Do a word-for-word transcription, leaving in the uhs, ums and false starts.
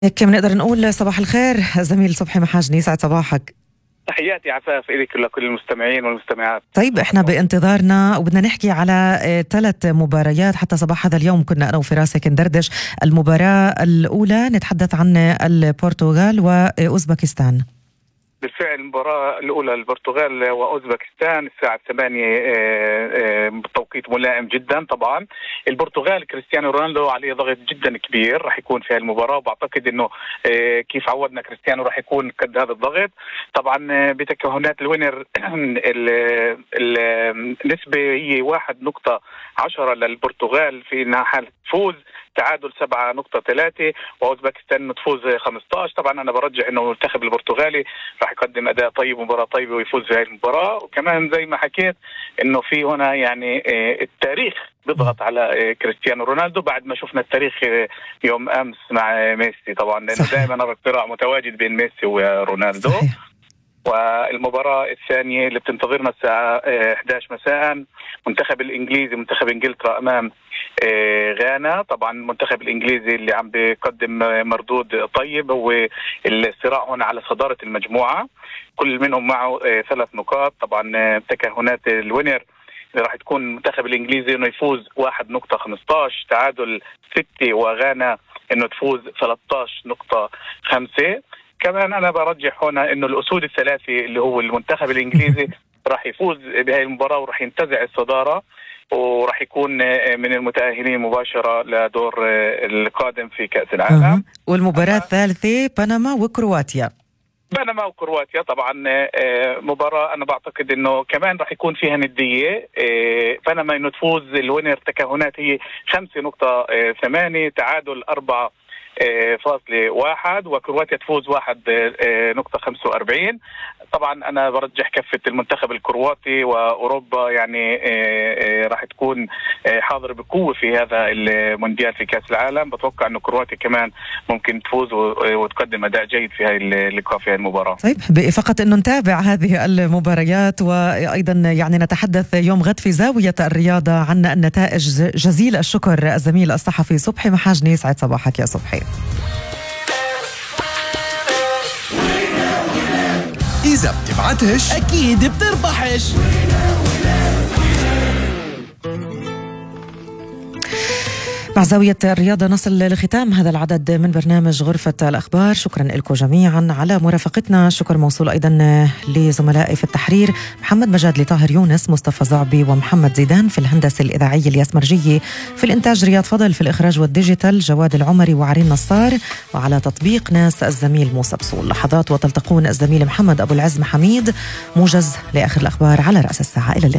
هيك بنقدر نقول صباح الخير زميل صبحي محاجني، يسعد صباحك. تحياتي عفاف إليك ولكل المستمعين والمستمعات. طيب احنا بانتظارنا وبدنا نحكي على ثلاث مباريات حتى صباح هذا اليوم. كنا انا وفراسك ندردش. المباراة الاولى نتحدث عن البرتغال واوزبكستان. بالفعل المباراة الأولى البرتغال وأوزبكستان الساعة ثمانية بتوقيت ملائم جدا. طبعا البرتغال كريستيانو رونالدو عليه ضغط جدا كبير راح يكون في المباراة، وبعتقد انه كيف عودنا كريستيانو راح يكون قد هذا الضغط. طبعا بتكهنات الوينر النسبة هي واحد نقطة عشرة للبرتغال في انها حالة فوز، تعادل سبعة نقطة ثلاثة، وأوزبكستان تفوز خمسة عشر. طبعا أنا برجح إنه المنتخب البرتغالي راح يقدم أداء طيب ومباراة طيبة ويفوز في هذه المباراة. وكمان زي ما حكيت إنه في هنا يعني التاريخ بيضغط على كريستيانو رونالدو بعد ما شفنا التاريخ يوم أمس مع ميسي. طبعا لأنه دائما الصراع متواجد بين ميسي ورونالدو. صحيح. والمباراة الثانية اللي بتنتظرنا الساعة إحدى عشر مساء، منتخب الإنجليزي منتخب إنجلترا أمام غانا. طبعا المنتخب الإنجليزي اللي عم بيقدم مردود طيب، هو الصراع هنا على صدارة المجموعة، كل منهم معه ثلاث نقاط. طبعا تكهنات الوينر راح تكون المنتخب الإنجليزي إنه يفوز واحد نقطة خمسة عشر، تعادل ستة، وغانا إنه تفوز ثلاثة عشر نقطة خمسة. كمان أنا برجح هنا إنه الأسود الثلاثي اللي هو المنتخب الإنجليزي راح يفوز بهذه المباراة وراح ينتزع الصدارة، وراح يكون من المتأهلين مباشرة لدور القادم في كأس العالم. والمباراة الثالثة بنما وكرواتيا. بنما وكرواتيا طبعا مباراة أنا بعتقد إنه كمان راح يكون فيها ندية. بنما إنه تفوز الوينر تكهنات هي خمسة نقطة ثمانية، تعادل أربعة فاصلة واحد، وكرواتيا تفوز واحد نقطة خمسة وأربعين. طبعا أنا برجح كفة المنتخب الكرواتي، وأوروبا يعني راح تكون حاضر بقوة في هذا المونديال في كأس العالم. بتوقع أنه كرواتيا كمان ممكن تفوز وتقدم أداء جيد في هذه اللقاء في هذه المباراة. طيب فقط أنه نتابع هذه المباريات، وأيضا يعني نتحدث يوم غد في زاوية الرياضة عن النتائج. جزيل الشكر الزميل الصحفي صبحي محاجني، يسعد صباحك يا صبحي. إذا بتبعتش أكيد بتربحش. مع زاوية الرياضة نصل لختام هذا العدد من برنامج غرفة الأخبار. شكرا لكم جميعا على مرافقتنا. شكر موصول أيضا لزملائي في التحرير محمد مجاد، لطاهر يونس، مصطفى زعبي، ومحمد زيدان في الهندسة الإذاعية، الياس مرجية في الإنتاج، رياض فضل في الإخراج والديجيتال، جواد العمري وعرين نصار، وعلى تطبيق ناس الزميل موسى بصول. لحظات وتلتقون الزميل محمد أبو العز محميد، موجز لآخر الأخبار على رأس الساعة. إلى اللقاء.